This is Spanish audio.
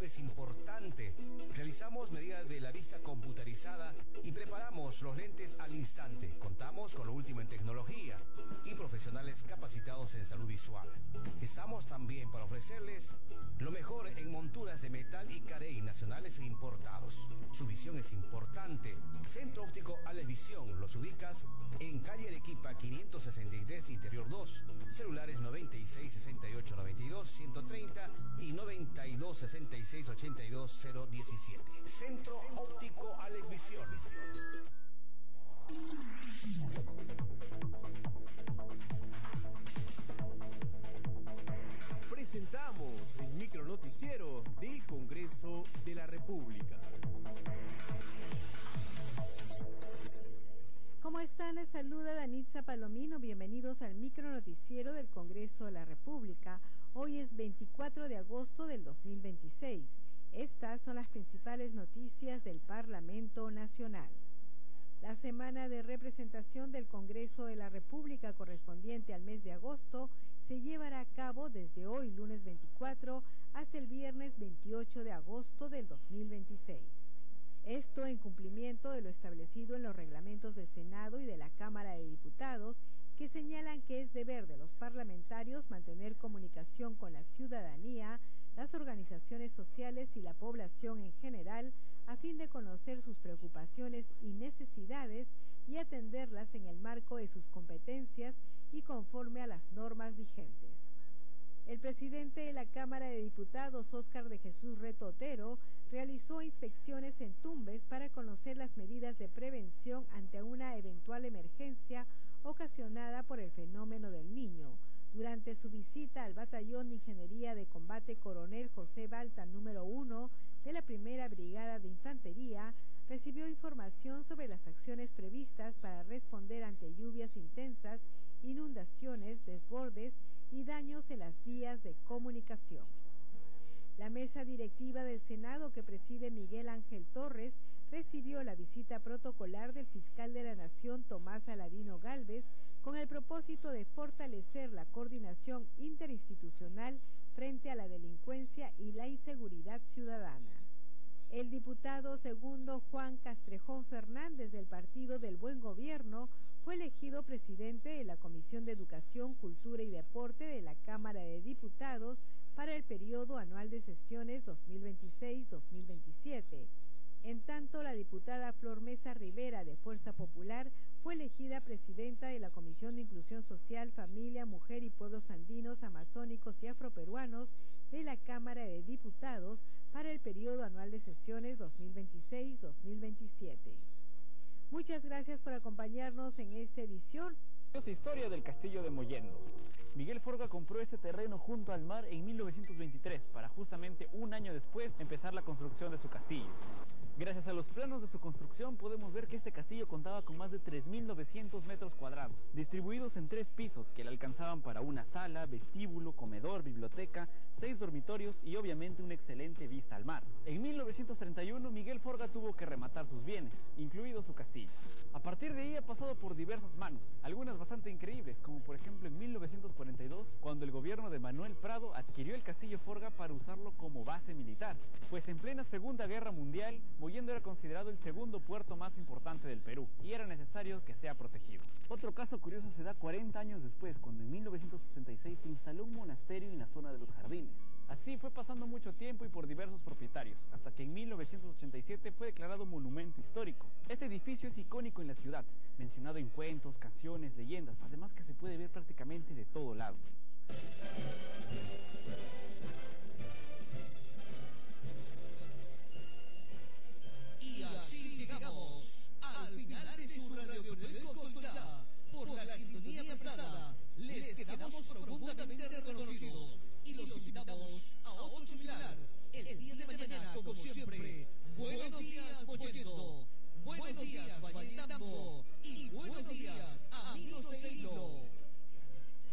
es importante. Realizamos medidas de la vista computarizada y preparamos los lentes al instante. Contamos con lo último en tecnología y profesionales capacitados en salud visual. Estamos también para ofrecerles lo mejor en monturas de metal y carey nacionales e importados. Su visión es importante. Centro Óptico Alex Visión. Los ubicas en calle Arequipa 563, Interior 2. Celulares 96 68 92 130 y 92 66 82 017. Centro Óptico Alex Visión. Presentamos el micronoticiero del Congreso de la República. ¿Cómo están? Les saluda Danitza Palomino. Bienvenidos al micronoticiero del Congreso de la República. Hoy es 24 de agosto del 2026. Estas son las principales noticias del Parlamento Nacional. La semana de representación del Congreso de la República correspondiente al mes de agosto se llevará a cabo desde hoy, lunes 24, hasta el viernes 28 de agosto del 2026. Esto en cumplimiento de lo establecido en los reglamentos del Senado y de la Cámara de Diputados, que señalan que es deber de los parlamentarios mantener comunicación con la ciudadanía, las organizaciones sociales y la población en general, a fin de conocer sus preocupaciones y necesidades y atenderlas en el marco de sus competencias y conforme a las normas vigentes. El presidente de la Cámara de Diputados, Óscar de Jesús Reto Otero, realizó inspecciones en Tumbes para conocer las medidas de prevención ante una eventual emergencia ocasionada por el fenómeno del Niño. Durante su visita al Batallón de Ingeniería de Combate Coronel José Balta número 1 de la Primera Brigada de Infantería, recibió información sobre las acciones previstas para responder ante lluvias intensas, inundaciones, desbordes y daños en las vías de comunicación. La mesa directiva del Senado, que preside Miguel Ángel Torres, recibió la visita protocolar del fiscal de la Nación, Tomás Aladino Gálvez, con el propósito de fortalecer la coordinación interinstitucional frente a la delincuencia y la inseguridad ciudadana. El diputado segundo Juan Castrejón Fernández, del Partido del Buen Gobierno, fue elegido presidente de la Comisión de Educación, Cultura y Deporte de la Cámara de Diputados para el periodo anual de sesiones 2026-2027. En tanto, la diputada Flor Mesa Rivera, de Fuerza Popular, fue elegida presidenta de la Comisión de Inclusión Social, Familia, Mujer y Pueblos Andinos, Amazónicos y Afroperuanos de la Cámara de Diputados para el periodo anual de sesiones 2026-2027. Muchas gracias por acompañarnos en esta edición. Historia del Castillo de Mollendo. Miguel Forga compró este terreno junto al mar en 1923 para justamente un año después empezar la construcción de su castillo. Gracias a los planos de su construcción podemos ver que este castillo contaba con más de 3.900 metros cuadrados, distribuidos en 3 pisos que le alcanzaban para una sala, vestíbulo, comedor, biblioteca, 6 dormitorios y obviamente una excelente vista al mar. En 1931 Miguel Forga tuvo que rematar sus bienes, incluido su castillo. A partir de ahí ha pasado por diversas manos, algunas bastante increíbles, como por ejemplo en 1942, cuando el gobierno de Manuel Prado adquirió el Castillo Forga para usarlo como base militar, pues en plena Segunda Guerra Mundial, Mollendo era considerado el segundo puerto más importante del Perú y era necesario que sea protegido. Otro caso curioso se da 40 años después, cuando en 1966 se instaló un monasterio en la zona de los Jardines. Así fue pasando mucho tiempo y por diversos propietarios, hasta que en 1987 fue declarado monumento histórico. Este edificio es icónico en la ciudad, mencionado en cuentos, canciones, leyendas, además que se puede ver prácticamente de todo lado.